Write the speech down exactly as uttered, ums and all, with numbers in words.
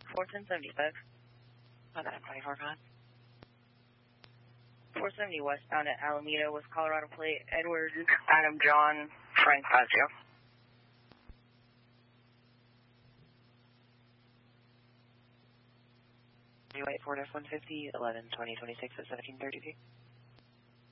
four ten seventy-five. Oh, nine twenty-four five. four seventy westbound at Alameda with Colorado plate, Edward, Adam, John, Frank Fazio. You wait for F one fifty, eleven twenty twenty-six at seventeen thirty feet.